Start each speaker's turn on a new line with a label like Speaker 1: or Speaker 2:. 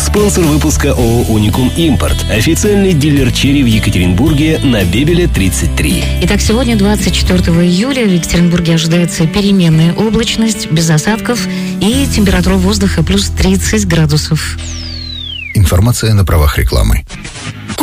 Speaker 1: Спонсор выпуска ООО «Уникум Импорт». Официальный дилер черри в Екатеринбурге на Бебеля 33.
Speaker 2: Итак, сегодня, 24 июля, в Екатеринбурге ожидается переменная облачность, без осадков и температура воздуха плюс 30 градусов.
Speaker 3: Информация на правах рекламы.